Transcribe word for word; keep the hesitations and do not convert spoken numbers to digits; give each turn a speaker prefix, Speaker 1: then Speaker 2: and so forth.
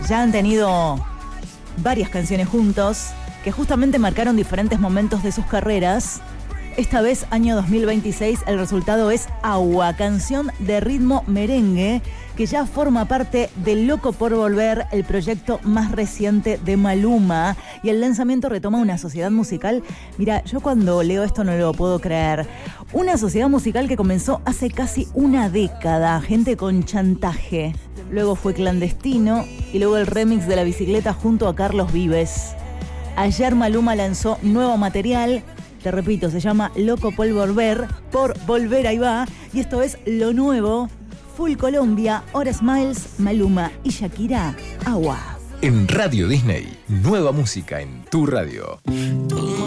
Speaker 1: ya han tenido varias canciones juntos que justamente marcaron diferentes momentos de sus carreras. Esta vez, año dos mil veintiséis, el resultado es Agua, canción de ritmo merengue que ya forma parte de Loco por Volver, el proyecto más reciente de Maluma. Y el lanzamiento retoma una sociedad musical. Mira, yo cuando leo esto no lo puedo creer. Una sociedad musical que comenzó hace casi una década, gente con chantaje. Luego fue Clandestino y luego el remix de La Bicicleta junto a Carlos Vives. Ayer Maluma lanzó nuevo material. Te repito, se llama Loco por Volver, por volver, ahí va. Y esto es lo nuevo, Full Colombia, Hora Smiles, Maluma y Shakira, Agua.
Speaker 2: En Radio Disney, nueva música en tu radio.